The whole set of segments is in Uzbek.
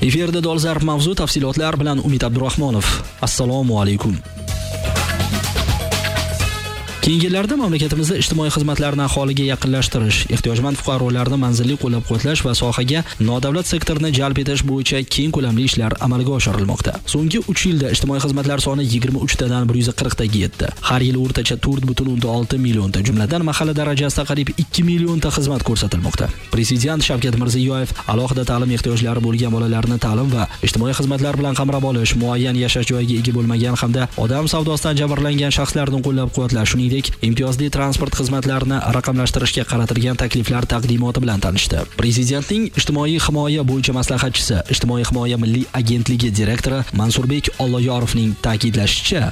Efirda dolzarb mavzu, tafsilotlar bilan Umid Abdurahmonov. Assalomu alaykum. Keyingi yillarda mamlakatimizda ijtimoiy xizmatlarni aholiga yaqinlashtirish, ehtiyojmand fuqarolarni manzilli qo'llab-quvvatlash va sohaga nodavlat sektorni jalb etish bo'yicha keng ko'lamli ishlar amalga oshirilmoqda. So'nggi 3 yilda ijtimoiy xizmatlar soni 23 tadan 140 taga yetdi. Har yili o'rtacha 4.6 millionta, jumladan mahalla darajasida qariyb 2 millionta xizmat ko'rsatilmoqda. Prezident Shavkat Mirziyoyev alohida ta'lim ehtiyojlari bo'lgan bolalarni ta'lim va ijtimoiy xizmatlar bilan qamrab olish, muayyan yashash joyiga ega bo'lmagan hamda odam savdosidan jabrlangan shaxslarni qo'llab-quvvatlash, imtiyozli transport xizmatlarini raqamlashtirishga qaratilgan takliflar taqdimoti bilan tanishdi. Prezidentning ijtimoiy himoya bo'yicha maslahatchisi, Ijtimoiy himoya milliy agentligi direktori Mansurbek Olloyorovning ta'kidlashicha,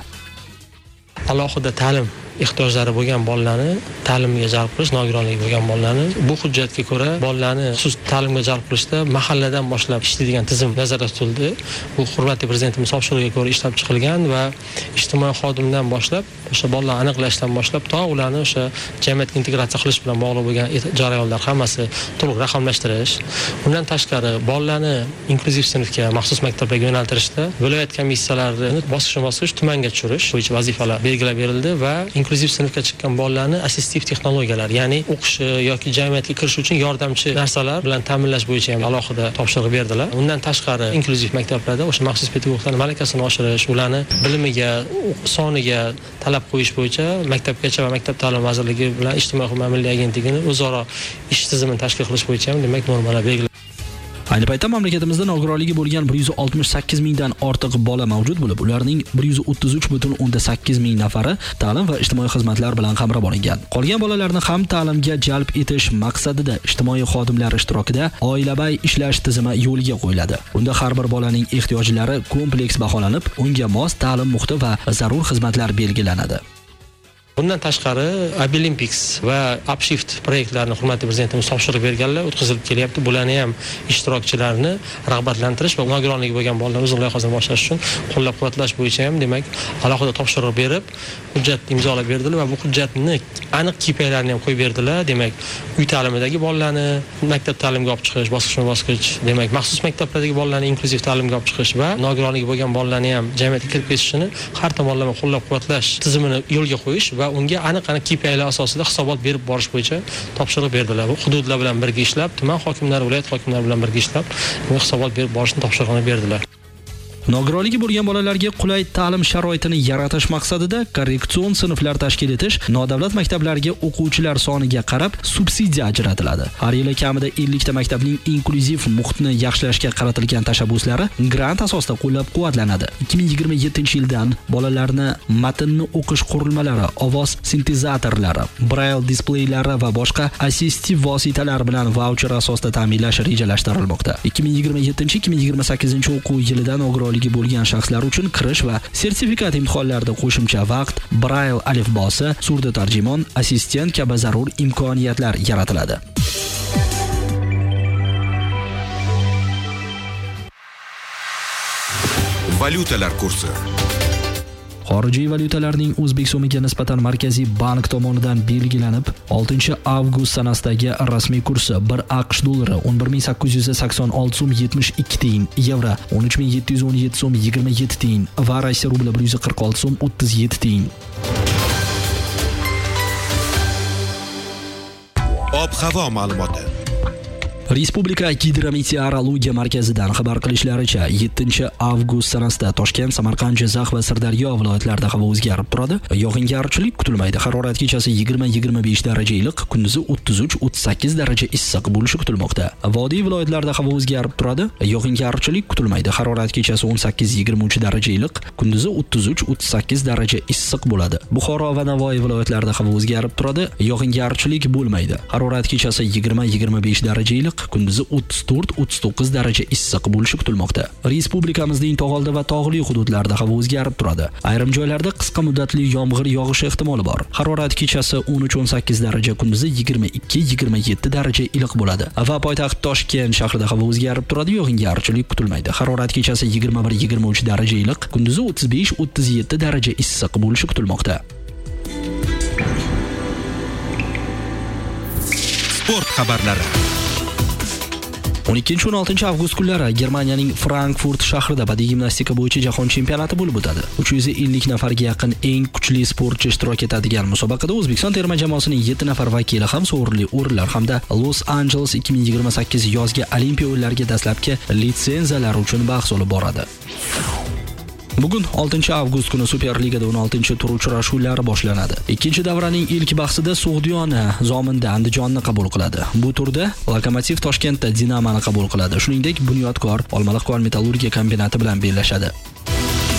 alohida ta'lim ehtiyojlari bo'lgan bolalarni ta'limga jalb qilish, nogironligi bo'lgan bolalarni bu hujjatga ko'ra bolalarni xusus ta'limga jalb qilishda mahalladan boshlab ishlaydigan tizim nazarda tutildi. Bu hurmatli prezidentimiz topshirig'iga ko'ra ishlab chiqilgan va ijtimoiy xodimdan boshlab o'sha bolalarni aniqlashdan boshlab to ularni o'sha jamiyatga integratsiya qilish bilan bog'liq bo'lgan jarayonlar hammasi to'liq raqamlashtirish. Undan tashqari bolalarni inklyuziv sinfga, maxsus maktablarga yo'naltirishda viloyat komissiyalarini bosqichma-bosqich tumanga tushirish bo'yicha vazifalar belgilab berildi va inklyuziv sinfga chiqqan bolalarni assistiv texnologiyalar, ya'ni o'qishi yoki jamiyatga kirish uchun yordamchi narsalar bilan ta'minlash bo'yicha ham alohida topshiriq berdilar. Undan tashqari inklyuziv maktablarda o'sha maxsus pedagoglarning malakasini oshirish, ularni bilimiga, soniga talab qo'yish bo'yicha Maktabgacha va Maktab ta'lim vazirligi bilan Ijtimoiy himoya milliy agentligini o'zaro ish tizimini tashkil qilish bo'yicha ham demak normalar belgilandi. Ayni paytda mamlakatimizda nogironligi bo'lgan 168 mingdan ortiq bola mavjud bo'lib, ularning 133.8 ming nafari ta'lim va ijtimoiy xizmatlar bilan qamrab olingan. Qolgan bolalarni ham ta'limga jalb etish maqsadida ijtimoiy xodimlar ishtirokida oilabay ishlash tizimi yo'lga qo'yiladi. Unda har bir bolaning ehtiyojlari kompleks baholanib, unga mos ta'lim muhiti va zarur xizmatlar belgilanadi. Bundan tashqari Abilimpics va Upshift proyektlarini hurmatli prezidentimiz topshirib berganlar o'tkazilib kelyapti. Bularni ham ishtirokchilarni rag'batlantirish va nogironligi bo'lgan bolalarni o'z loyihasini boshlash uchun qo'llab-quvvatlash bo'yicha ham demak alohida topshiriq berib, hujjat imzolab berdilar va bu hujjatni aniq KPIlarni ham qo'yib berdilar. Demak, uy ta'limidagi bolalarni maktab ta'limiga olib chiqish, bosqichma-bosqich, demak, maxsus maktablardagi bolalarni inklyuziv ta'limga olib chiqish va nogironligi bo'lgan bolalarni ham jamiyatga kirib ketishini har tomonlama qo'llab-quvvatlash tizimini yo'lga qo'yish va unga aniq-aniq KPIlar asosida hisobot berib borish bo'yicha topshiriq berdilar. Bu hududlar bilan birga ishlab, tuman hokimlari, viloyat hokimlari bilan birga ishlab, hisobot berib borishni topshiriqni berdilar. Nogironligi bo'lgan bolalarga qulay ta'lim sharoitini yaratish maqsadida korreksion sinflar tashkil etish, nodavlat maktablarga o'quvchilar soniga qarab subsidiya ajratiladi. Har yili kamida 50 ta maktabning inklyuziv muhitni yaxshilashga qaratilgan tashabbuslari grant asosida qo'llab-quvvatlanadi. 2027-yildan bolalarni matnni o'qish qurilmalari, ovoz sintezatorlari, braille displeylari va boshqa assistiv vositalar bilan vaucher asosida ta'minlash rejalashtirilmoqda. 2027-2028 o'quv yilida nogironligi bo'lgan shaxslar uchun kirish va sertifikat imtihonlarida qo'shimcha vaqt, braille alifbosi, surda tarjimon, assistent kabi zarur imkoniyatlar yaratiladi. Valyutalar kursi. Xorijiy valyutalarning O'zbek so'miga nisbatan Markaziy bank tomonidan belgilanib, 6-avgust sanasidagi rasmiy kursi 1 AQSh dollari 11886 so'm 72 tiyin, yevro 13717 so'm 27 tiyin va Rossiya rubli 146 so'm 37 tiyin. Ob-havo ma'lumoti. Respublika gidrometeorologiya markazidan xabar qilishlaricha, 7-avgust sanasida Toshkent, Samarqand, Jizzax va Sirdaryo viloyatlarida havo o'zgarib turadi. Yog'ingarchilik kutilmaydi. Harorat kechasi 20-25 daraja iliq, kunduzi 33-38 daraja issiq bo'lishi kutilmoqda. Vodiy viloyatlarida havo o'zgarib turadi. Yog'ingarchilik kutilmaydi. Harorat kechasi 18-23 daraja iliq, kunduzi 33-38 daraja issiq bo'ladi. Buxoro va Navoiy viloyatlarida havo o'zgarib turadi. Yog'ingarchilik bo'lmaydi. Harorat kechasi 20-25 daraja iliq, kunduzi 34-39 daraja issiq bo'lishi kutilmoqda. Respublikamizning tog'oldi va tog'li hududlarida havo o'zgarib turadi. Ayrim joylarda qisqa muddatli yomg'ir yog'ishi ehtimoli bor. Harorat kechasi 13-18 daraja, kunduzi 22-27 daraja iliq bo'ladi. Va poytaxt Toshkent shahrida havo o'zgarib turadi, yog'ingarchilik kutilmaydi. Harorat kechasi 21-23 daraja iliq, kunduzi 35-37 daraja issiq bo'lishi kutilmoqda. Sport xabarlari. 12-16 avgust kunlari Germaniyaning Frankfurt shahrida badiiy gimnastika bo'yicha jahon chempionati bo'lib o'tadi. 350 nafarga yaqin eng kuchli sportchi ishtirok etadigan musobaqada O'zbekiston terma jamoasining 7 nafar vakili ham sovrinli o'rinlar hamda Los Angeles 2028 yozgi Olimpiya o'yinlariga dastlabki litsenziyalar uchun bahs olib boradi. Bugun 6-avgust kuni Superligada 16-tur uchrashuvlari boshlanadi. Ikkinchi davraning ilk bahsida Sug'diyona Zominda Andijonni qabul qiladi. Bu turda Lokomotiv Toshkentda Dinamoni qabul qiladi. Shuningdek, Bunyodkor Olmaliq kon metallurgiya kombinati bilan bellashadi.